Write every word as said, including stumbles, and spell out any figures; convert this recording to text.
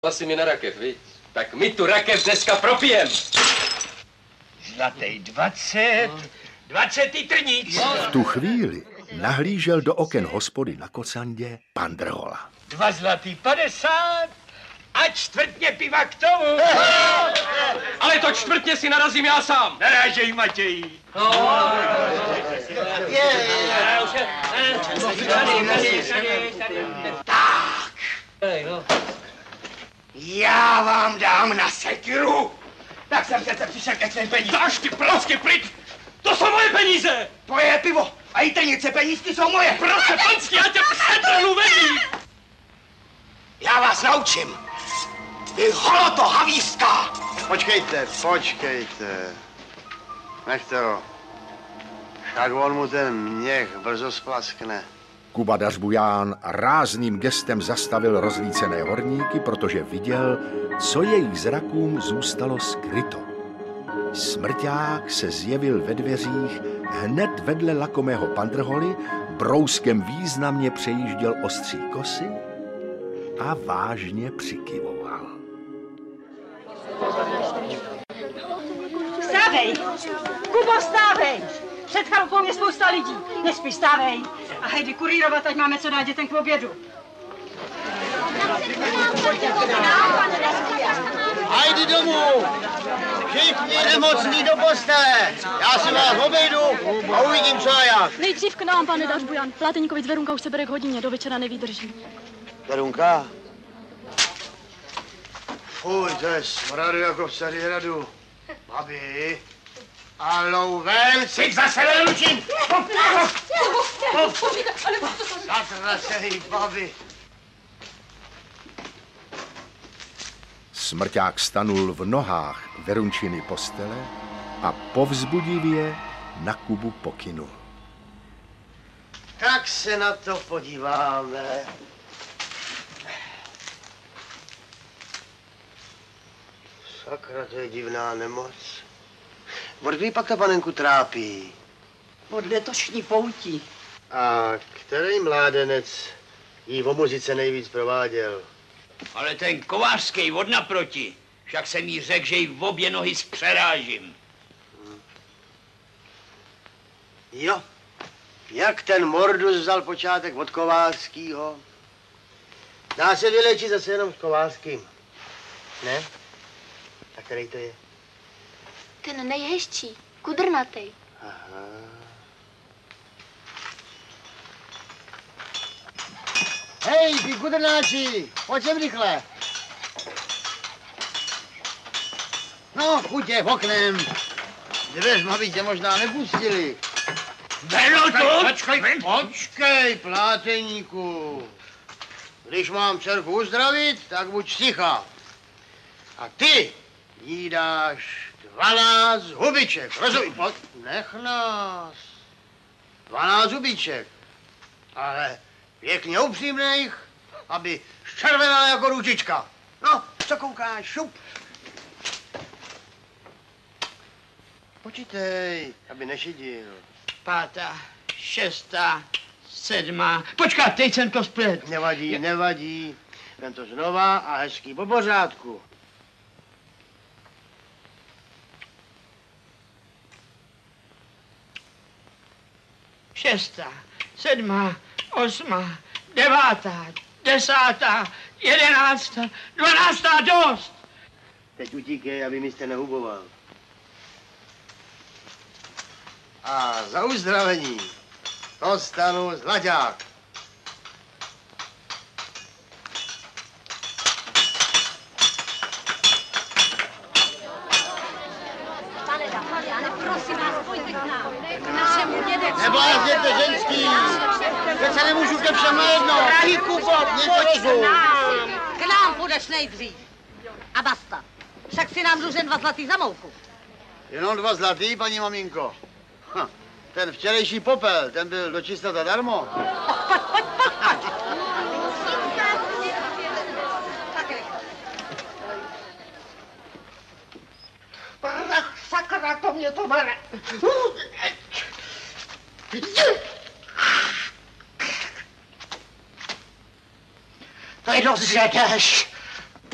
Hlasy mi na rakev, viď? Tak my tu rakev dneska propijem. Zlatý dvacet, dvacetý trníc. V tu chvíli nahlížel do oken hospody na Kocandě pan Drhola. Dva zlatý padesát a čtvrtně piva k tomu. Ale to čtvrtně si narazím já sám. Narážej, Matěj. Tak. Já vám dám na sekiru. Tak jsem přece přišel ke svým peníze. Dáš ty prasky pryč! To jsou moje peníze! Tvoje pivo a i trnice penízky jsou moje. Prase panský, já tě předrnu vedí! Já vás naučím. Vy holoto havířská. Počkejte, počkejte. Nechte ho. Však on mu ten měch brzo splaskne. Kuba Dařbuján rázným gestem zastavil rozlícené horníky, protože viděl, co jejich zrakům zůstalo skryto. Smrťák se zjevil ve dveřích hned vedle lakomého Pandrholy, brouskem významně přejížděl ostří kosy a vážně přikyvoval. Vstávej! Kubo, vstávej! Před chalupou je spousta lidí. Nespí, vstávej. A hejdi kurírovat, ať máme co dát dětem k obědu. Hajdi domů! Všichni nemocní do postele! Já si vás obejdu a uvidím, co a jak. Nejdřív k nám, pane Dařbujan. Pláteníkovic Verunka už se bere k hodině, do večera nevydrží. Verunka? Fuj, to je smradu jako v Carihradu. Babi, a louven si Zase nelučím. zatracený babi. Smrťák stanul v nohách Verunčiny postele a povzbudivě na Kubu pokynul. Tak se na to podíváme. Sakra, to je divná nemoc. Od kdy pak ta panenku trápí? Od letošní poutí. A který mládenec jí o muzice nejvíc prováděl? Ale ten kovářský od naproti. Však jsem jí řekl, že jí v obě nohy zpřerážím. Jo, jak ten Mordus vzal počátek od Kovářskýho? Dá se vylečit zase jenom s Kovářským. Ne? A který to je? Ten nejhezčí, kudrnatej. Aha. Hej, ty kudrnáči, pojď sem rychle. No, chutěj oknem. Dveřma by tě možná nepustili. Vero to? Počkej, počkej, pláteníku. Když mám dcerku uzdravit, tak buď ticha. A ty jí dáš dvanáct hubiček, rozumíš? Nech nás. Dvanáct hubiček. Ale pěkně upřímných, aby zčervenala jako ručička. No, co koukáš, šup. Počítej, aby nešidil. Pátá, šestá, sedmá. Počkat, teď jsem to splet. Nevadí, nevadí. Vem to znova a hezký po pořádku. Šestá, sedmá, osmá, devátá, desátá, jedenáctá, dvanáctá, dost. Teď utíkej, aby mi jste nehuboval. A za uzdravení dostanu zlaťák. Pane Dařbujane, prosím vás, pojďte k nám. K našemu dědečku. Neblázněte, ženský! Teď se nemůžu ke všem najednou. Drahý Kubo, pojď rozum. k nám. K nám půjdeš nejdřív. A basta. Však si nám dlužen dva zlatý za mouku. Jenom dva zlatý, paní maminko. Ha, ten včerejší popel, ten byl dočista zadarmo. Pojď, pojď, pojď, pojď. Ach, sakra, to mě to bere. To je dost, že jdeš.